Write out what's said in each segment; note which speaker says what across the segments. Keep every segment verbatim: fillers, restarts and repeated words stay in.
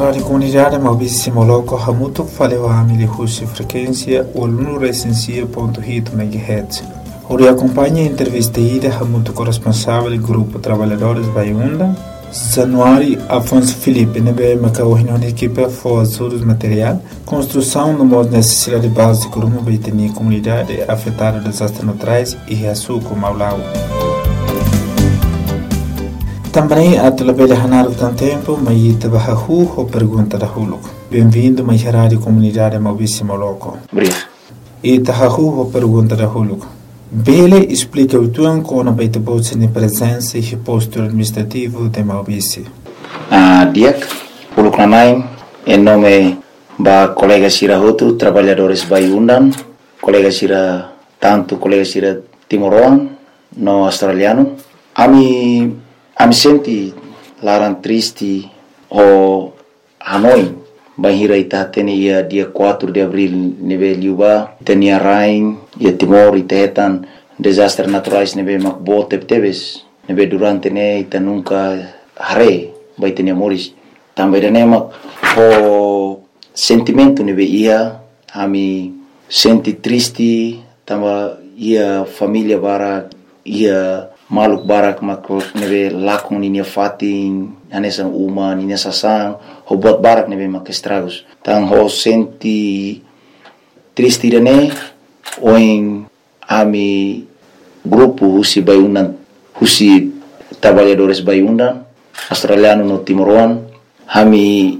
Speaker 1: rádio comunidade Malbisi Moloco Hamuto faleu a Milihusi frequência Olunu Recensia ponto hito megahertz. Ori acompanha a entrevista ida Hamuto corresponsável do grupo Trabalhadores Baiunda. Januário Afonso Felipe nebe makauhino na equipe for ajudos material, construção no modo necessidade básica de uma baitania comunidade afetada dos desastres naturais e reaçuco Maulau. Também a telebelha hanar tanto tempo, mas ita bahahu ou pergunta da huluco. Bem-vindo mais rádio comunidade Malbisi Moloco.
Speaker 2: Obrigado.
Speaker 1: Ita hahu ou pergunta da huluco. Bele explica o tuan com a baita bolsa de presença e posto administrativo de Malbisi.
Speaker 2: Ah, diak, huluco nanai, em nome ba colega Sira Hotu, trabalhadores Baiundan, colega Sira tanto colega Sira Timoroan, no australiano. Ami Ami senti larang triste o Hanoi bahira ita teni ia dia quatro de abril neve liuba tenia rain ia Timor ita hetan desastre naturais neve makbo tebes neve durante ne ita nunca hare bai tenia moris também ne mak o sentimento neve ia ami senti triste tamba ia família bara ia maluk barak makro neve lakon ninia fatin anesan uma ninia sasang ho buat barak neve mak estragos tang ho senti triste dane oin ami grupo husi Baiundan husi trabalhadores Baiundan australiano no Timoroan hami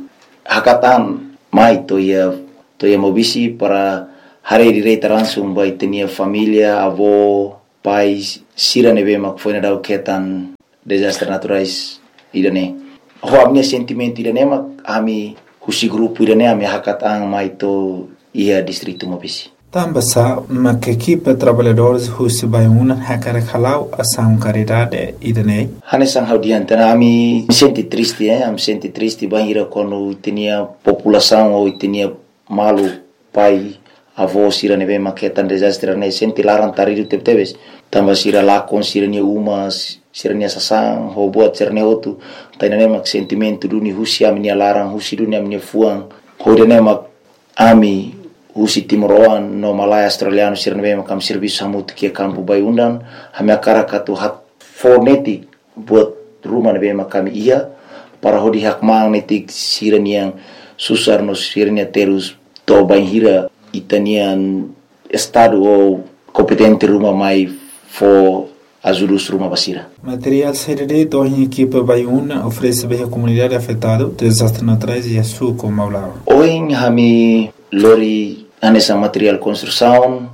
Speaker 2: hakatan mai to ia to ia Malbisi para hari direita langsung bai tenia família avó pais sira neve mak foi na ketan desastre naturais idane ho amne sentimento idane mak ami husi grupo idane ami hakatang mai to ia distrito Malbisi
Speaker 1: tambasa mak equipe trabalhadores husi Baiundan hakara khalau asam caridade idane
Speaker 2: hanesang haudiante ami senti triste eh am senti triste bahira quando tinha população ou tinha malu pai avó sira neve maketan desastre ne senti larang taridu tebes tamba sira lakon sira ni uma sira ni sasang ho buat sira ne otu tainane mak sentimento duni husi ami ni larang husi duni ami fuang ho dene mak ami husi Timoroan no Malaya australiano sira neve makam serviço hamut ke kampu Baiundan hami akara katu hat fonetik buat rumah neve makam ia para hodi hak magnetik sira ni yang susar no sira ni terus to baihira itanian estado ou competente rumah mai for ajudos rumah basira.
Speaker 1: Material serede do em equipe Baiundan oferece bem a comunidade afetada desastres naturais e açúcar como Maulau.
Speaker 2: Oin hami lori anessa material construção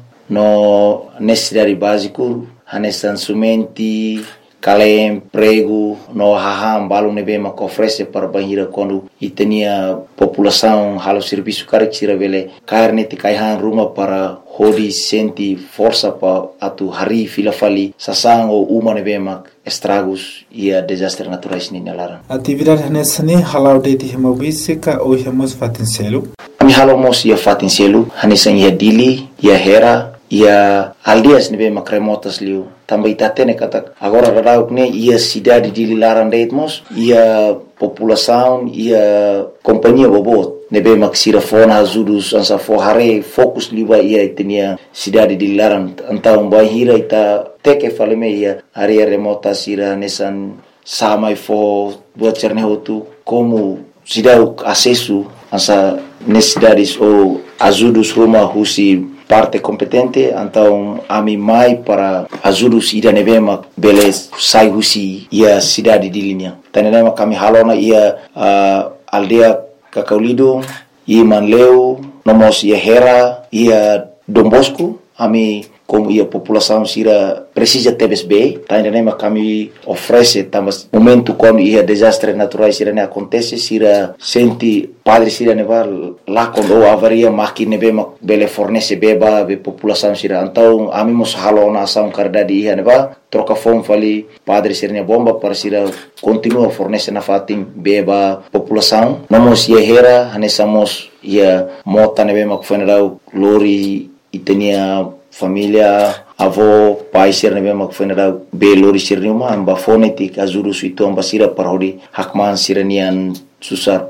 Speaker 2: no necessidade básico anessa sumenti kalem prego no haham balung nebe mak oferece para bahira quando itania população halo serviço caricira vele carne te kaihan rumah para hodi senti força pa atu hari fila fali sasang ou uma nebe mak estragos ia desastre naturais ni nalara
Speaker 1: atividade nessa ne halau de de Malbisi ka ou hemos fatincelo
Speaker 2: mi halo mos ia fatincelo hanesa ia dili ia hera ia aldias nebe mak remotas liu também tatene kata agora radauk ne ia cidade de Lilaran Deitmos ia população ia companhia bobot nebe mak sira fona ajudos ansa forhare fokus liwa ia tenia cidade de Lilaran então bahira ita teke faleme ia area remota sira nesan samai fo buat cerne hotu como cidade acesso ansa necessidades ou ajudos rumah husi parte competente então ami mai para ajudos ida nevema beles sai husi ia cidade de linha tanema kami halona ia uh, aldea Kakaulido ia Manleu nomos ia Hera ia Dom Bosco ami como ia população sira precisa tebes bem tanema kami oferece tamas momento quando ia desastre naturais sira ne acontece sira senti padre sira neva lá quando avaria máquina neve bele fornece beba be população sira então ami mos halona ação cardade ia neva troca fome fali padre sira ne bomba para sira continua fornece na fatim beba população nomos ia Hera hanesamos ia mota neve mak funeral lori itenia família avó pai sir nebe mak fenera be lori sir numa amba fonetik azuru suito amba sira parodi hakman siranian susar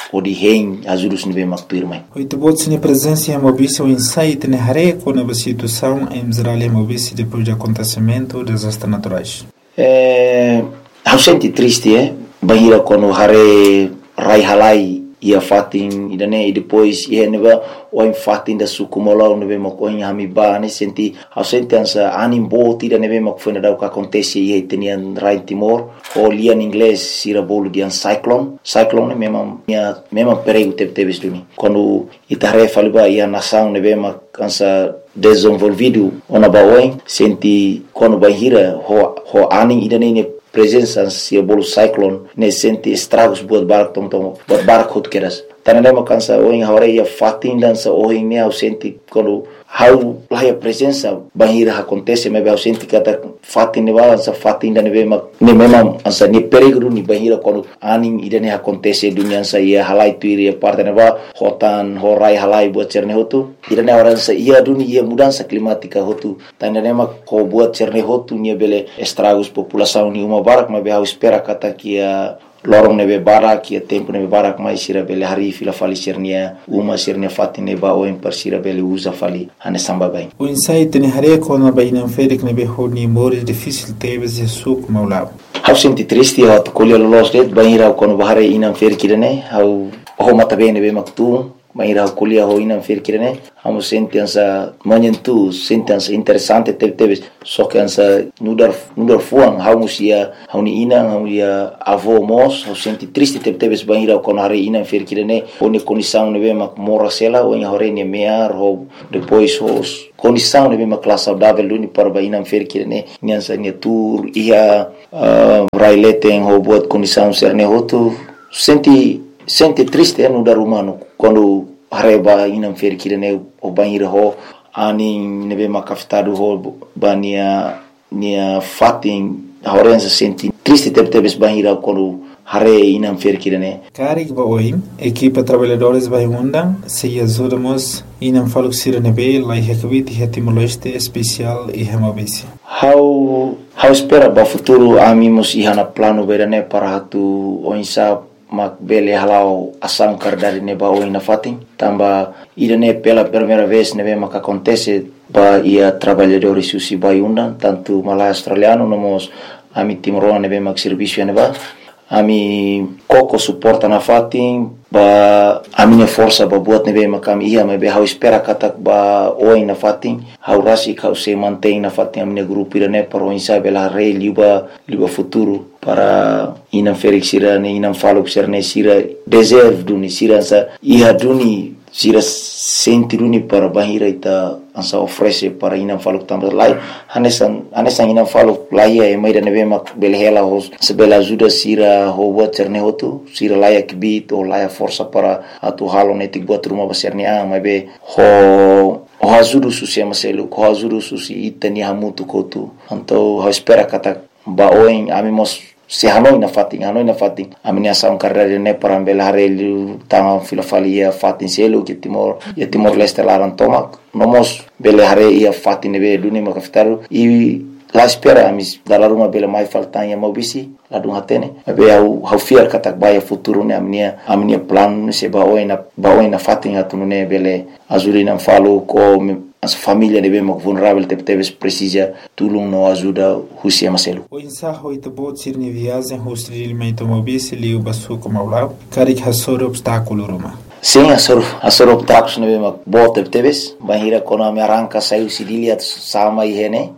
Speaker 2: o de rei ajudos nebe makpirmai.
Speaker 1: Oito botes na presença em Mobice o insight na rei com a situação em Israel e Mobice depois do acontecimento dos desastres naturais.
Speaker 2: É, eu senti triste, é, bahira quando hare rai halai ia fatin idane e depois ia neba o em fatin da sukumolau nebe makoin hamiba ne senti eu senti ansa animbo tira nebe makfoi na dau que acontece ia tenian rai Timor o lian inglês sira bolo dian cyclone cyclone memang minha memang perigo teve teve stuni quando itare faliba ia nação nebe mak ansa desenvolvido ona baoin senti quando bahira ho ho aning idane ne presença se bolo cyclone ne senti estragos buat barak tom tom buat barak hot keras tanane makansa oing hore ia fatin dan sa oing ne au senti quando how lá a presença bahira acontece mas eu senti kata fatin ne bala sa fatin dan ne mak ne memang ansa ni peligro ni bahira quando aning idane acontece dunia sa ia halai tu ia parte ne ba hotan horai halai buat cerne hotu idane orang sa ia dunia ia mudança climática hotu tanane mak ko buat cerne hotu ni bele estragos população ni uma barak mas eu espera kata que a lorong nebe barak ia tempo nebe barak mai sira bele hari fila fali sirnia uma sirnia fati neba o em sira bele usa fali ane samba bem
Speaker 1: o insight ne hare ko na baina ferik nebe honi mores difícil teve se suk maulab
Speaker 2: eu senti triste eu colher los det baira quando bahare inam ferkirene eu o mata bem nebe maktu baira colher ho inam ferkirene amo senti ansa manyentu senti ansa interessante teve teve só que ansa nudar nudar fuang hau musia hau ni ina hau ia avô mos hau senti triste teve teve baira quando hare ina ferkirene oni condição nebe mak mora sela o em hore ne mear ho depois os condição nebe mak classe saudável luni para baina ferkirene nyansa ne tour ia raileten ho buat condição serne hotu senti senti triste é nudar humano quando hareba inam ferkirene o banheiro ho ani nebe makafitado ho bania nia fatin horenza senti triste teve teve banheiro quando hare inam ferkirene
Speaker 1: Karik ba oim equipa trabalhadores vai undang se ajudamos inam faluxira nebe lai hekvit hetimoleste especial e hemabisi
Speaker 2: how how espera ba futuro amimos ihana plano berane para hatu oinsa mak bele halau asam kardari neba oina fatin tamba idane pela primeira vez nebe mak acontece ba ia trabalhadores susi baiunda tanto malai australiano nomos ami timoroa nebe mak serviço neba ami koko suporta na fatin ba amine força ba buat nebe makam ia mebe hau espera katak ba oi na fatin hau rasi kau se mantém na fatin amine grupo irane para o insabe la rei liba liba futuro para inam felix sirane inam falo sirane sira deserve duni sira sa ia duni sira senti duni para bahira ita ansa oferece para inam falo tambah lai hanesan hanesan inam falo lai e mai nebe mak belhela hos sebela ajuda sira ho buat cerne hotu sira lai akbit o lai força para atu halo netik buat rumah besarnya ah mabe ho o ajuda susi maselu ho ajuda susi itani hamutu kotu então ho espera kata ba oin amimos se hanoi na fatin hanoi na fatin amini asa un carrera ne para belare tanga filofalia fatin selo que timor e timor leste laran tomak nomos belare ia fatin be duni makaftaru e la espera amis dalla ruma bela mai faltan ya mobisi la dun hatene be au hau fiar katak baya futuro ne amnia amnia plan se ba oina ba oina fatin atune bele azulina falo ko as família nebe mak vulnerável teve teve precisa tulung no ajuda husia maselu
Speaker 1: o insaho ita bot sirni viagem hostri limento mobisi liu basu como aula karik hasor obstáculo roma
Speaker 2: sim asor asor obstáculos nebe mak bot teve teve bahira kona me arranca saiu sidilia sama ihene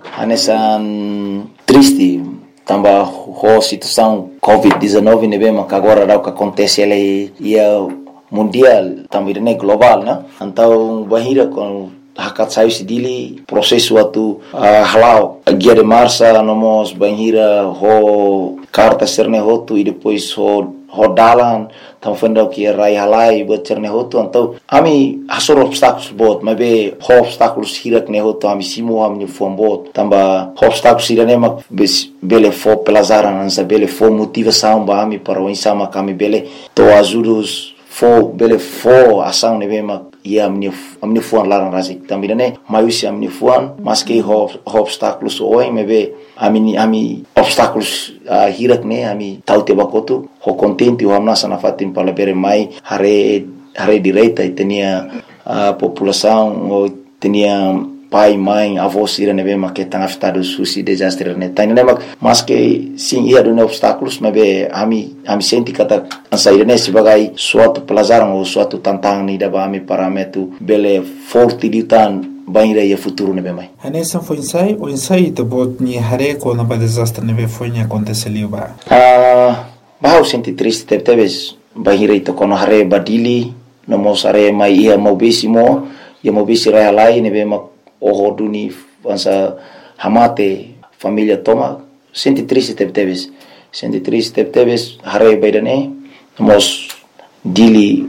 Speaker 2: anesan triste tamba ho situação covid dezenove nebe mak agora dá o que acontece ele ia mundial também né global né então bahira com hakat sayu sidili prosesu atu uh, halau guia de marcha nomos banhira ho carta serne hotu e depois ho rodalan tam fendau que rai halai buat cerne hotu então ami hasor obstáculos bot mabe ho obstáculos hirak ne hotu ami simo ami fom bot tamba ho obstáculos irane mak bele fo pelazaran ansa bele fo motivação ba ami para o insama kami bele to ajudos fo bele fo ação nebe mak ia amin'ny amin'ny foan laran raha zay tambira ne maiusy amin'ny foan maske obstáculos oin mebe ami ami obstáculos uh, hirak ne ami taute bakotu ho contente o amna sana fatin palabere mai hare hare direita itenia a população o tenia pai mãe avós ira nebe maketang afetado susi desastre ne tani ne mas que sim ia do obstáculos mebe ami ami senti kata ansaire ne sebagai suatu pelajaran ou suatu tantangan ni daba ami parametu bele forte ditan baira ia futuro nebe mai
Speaker 1: Hanessa foi ensaio o ensaio te bot ni hare ko na ba desastre nebe foi ni aconteceu ba
Speaker 2: ah bah senti triste teve teves baira ito kono hare badili no mosare mai ia mobisimo ia mobisi rai lai nebe mak o duni ansa hamate família toma senti triste teve teves senti triste teve teves hare baidane mos dili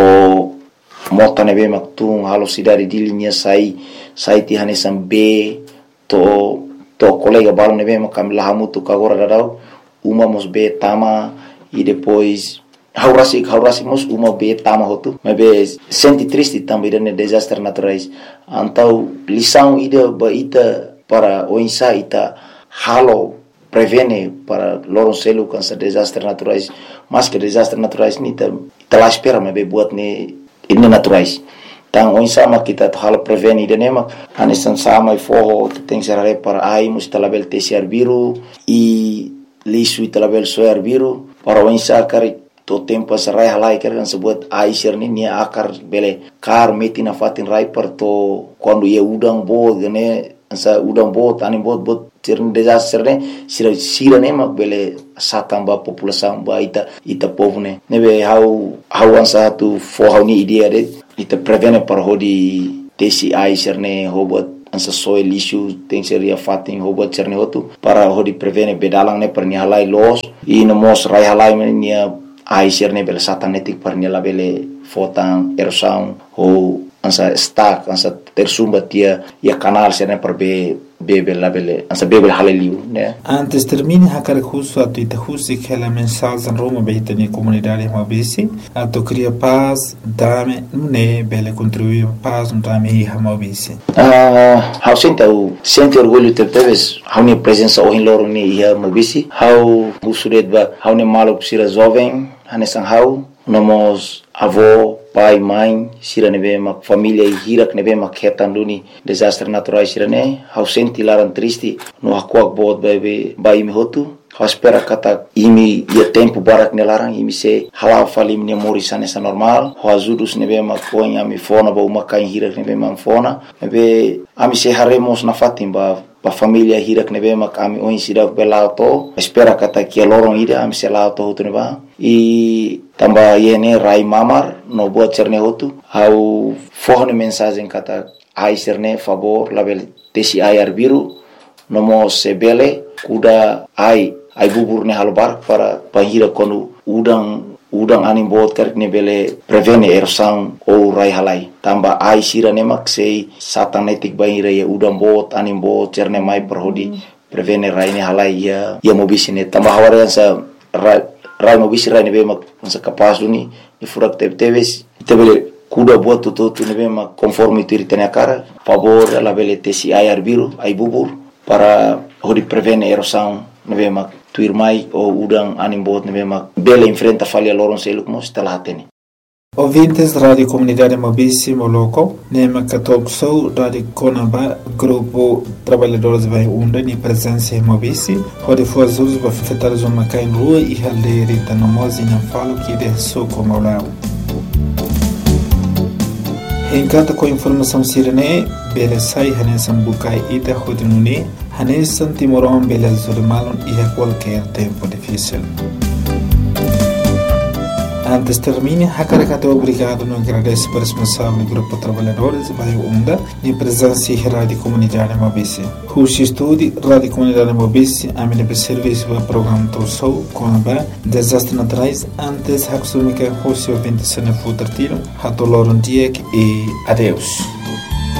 Speaker 2: ho mota nebe mak tung halo sidari dili nia sai sai ti hanesam be to to colega balo nebe mak kam lahamutu kagora dadau uma mos be tama e depois haurasi haurasi mos uma be tama hotu mebe senti triste também de desastres naturais então lição ida ba ita para o insa ita halo prevene para loronselo com esses desastres naturais mas que desastres naturais ni ta ta lá espera mebe buat ne ini naturais então o insa ma kita halo prevene ida nema anesan sama e forro tem serare para ai mus talabel tesiar biru e lisu talabel soar biru para o insa kari to tempo sarai halai kan sebut aisir ni nia akar bele kar meti na fatin rai per to quando ia udang bo gane sa udang bo tani bot bot tirn desastre ne sira sira ne mak bele satamba população ba ita ita povo ne nebe how how ansa tu for how ni idea de ita prevene par hodi tesi aisir ne hobot ansa soil issue tem seria fatin hobot cerne hotu para hodi prevene bedalang ne per ni halai los e no mos rai halai ne nia aisir ne bela satanetik par nela bele fotan erosão ou ansa stack ansa tersumba tia ia canal sene par be bebe la bele ansa bebe haleliu ne
Speaker 1: antes termine hakar khusu atu ita khusi kela mensagem roma beitani comunidade mabisi atu cria paz dame ne bele contribuir paz no dame hi mabisi
Speaker 2: ah how senta o sente orgulho te teves how ne presença o in loro ni ia mabisi how usuret ba how ne malo psira jovem hanesan how nomos avô pai mãe sira nebe mak família e hirak nebe mak hetan duni desastre naturais sira ne how senti laran triste no hakuak bot bebe bai mi hotu how espera kata imi ia tempo barak nelarang imi se hala falim ne moris anesa normal how azudus nebe mak poin ami fona ba uma kain hirak nebe mak fona nebe ami se haremos na fatim ba pa família hirak nebe mak ami oin sidak belauto espera kata kia lorong ida ami se lauto hotu neba e tamba yene rai mamar no buat cerne hotu how forne mensagem kata ai cerne favor label tesi ai arbiru no mo sebele kuda ai ai bubur ne halbar para pahira konu udang udang anim bot kerk ne bele prevene erosão ou rai halai tamba ai sira ne mak sei satanetik bahira ya udang bot anim bot cerne mai perhodi prevene rai ne halai ya ya mobisine tamba hawarian sa rai rai mobisi rai ne be mak sa kapas duni ni furak tebe teves tebele kuda buat tutu tu ne be mak conforme tu ritene cara favor la bele tesi ai arbiru ai bubur para hodi prevene erosão ne be mak tuir mai o udang anim bot ne be mak bele enfrenta falha loron seluk mos talatene
Speaker 1: Ouvintes Rádio Comunidade Mabisi Moloco, Nema Catolxou, Rádio Conaba, Grupo Trabalhadores Vai Unda, ni presença em Mabisi, onde foi as usos para afetar os macai lua e haldeiri tanamosi não falo que de soco maulao. Encanta com informação sirene, bele sai hanesan bukai ita hodinuni, hanesan timoron bele zurimalon e a qualquer tempo difícil. Antes termine, Hakarakato obrigado no agradece para o responsável do Grupo Trabalhadores Bairro Unda de presença em Rádio Comunidade Mabisi. Rushi Estúdio, Rádio Comunidade Mabisi, a minha serviço do programa Torsou, Conaba, Desastres Naturais, antes Haksumika, Rushi ouvinte Sena Futartino, Hatoloron Diek e adeus.